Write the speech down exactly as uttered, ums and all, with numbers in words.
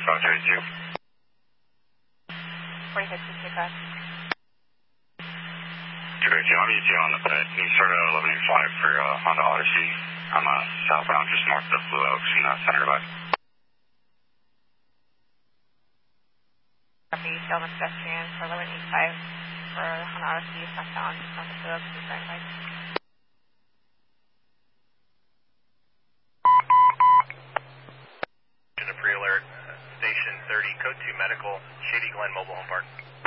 Roger, eighty-two. forty-five two takeoff. Great, Joe. I'm E T on the pit. Can you start at eleven eighty-five for uh, Honda Odyssey? I'm uh, southbound just north of Blue Oaks in uh, Center Left. Copy, Delta pedestrian for eleven eighty-five for Honda Odyssey, southbound just north of Blue Oaks, please stand by. To the pre-alert, Station thirty, Code two Medical, Shady Glen Mobile Home Park.